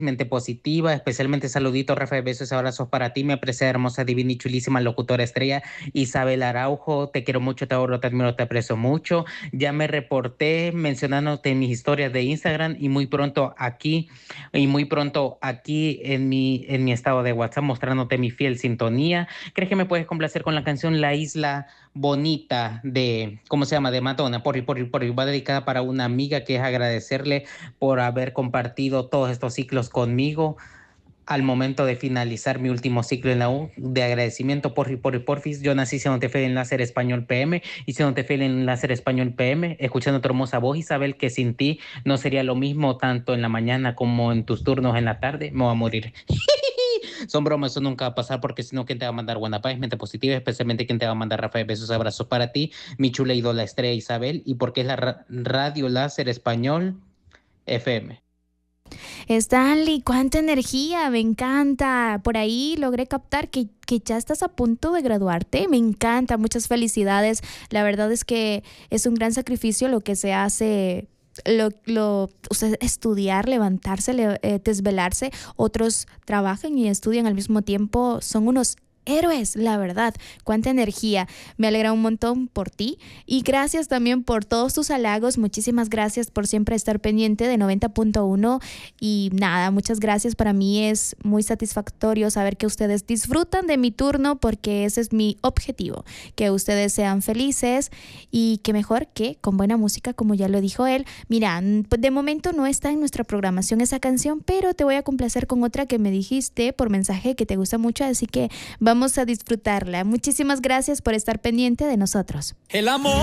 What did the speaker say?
mente positiva, especialmente saluditos, Rafael, besos, abrazos para ti, mi apreciada, hermosa, divina y chulísima locutora estrella, Isabel Araujo, te quiero mucho, te adoro, te admiro, te aprecio mucho. Ya me reporté mencionándote en mis historias de Instagram y muy pronto aquí en mi estado de WhatsApp mostrándote mi fiel sintonía. ¿Crees que me puedes complacer con la canción La Isla Bonita de, ¿cómo se llama? De Madonna, va dedicada para una amiga que es agradecerle por haber compartido todos estos ciclos conmigo al momento de finalizar mi último ciclo en la U, de agradecimiento porfis. Yo nací siendo fiel en Láser Español PM y siendo fiel en Láser Español PM, escuchando tu hermosa voz, Isabel, que sin ti no sería lo mismo tanto en la mañana como en tus turnos en la tarde. Me voy a morir. Son bromas, eso nunca va a pasar porque si no, ¿quién te va a mandar buena paz, mente positiva? Especialmente ¿quién te va a mandar, Rafael, besos, abrazos para ti, mi chula ídola estrella Isabel, y porque es la Radio Láser Español FM. Stanley, cuánta energía, me encanta. Por ahí logré captar que ya estás a punto de graduarte. Me encanta, muchas felicidades. La verdad es que es un gran sacrificio lo que se hace. O sea, estudiar, levantarse, desvelarse, otros trabajan y estudian al mismo tiempo, son unos héroes, la verdad, cuánta energía, me alegra un montón por ti y gracias también por todos tus halagos, muchísimas gracias por siempre estar pendiente de 90.1 y nada, muchas gracias, para mí es muy satisfactorio saber que ustedes disfrutan de mi turno porque ese es mi objetivo, que ustedes sean felices y que mejor que con buena música como ya lo dijo él. Mira, de momento no está en nuestra programación esa canción, pero te voy a complacer con otra que me dijiste por mensaje que te gusta mucho, así que vamos a disfrutarla. Muchísimas gracias por estar pendiente de nosotros. El amor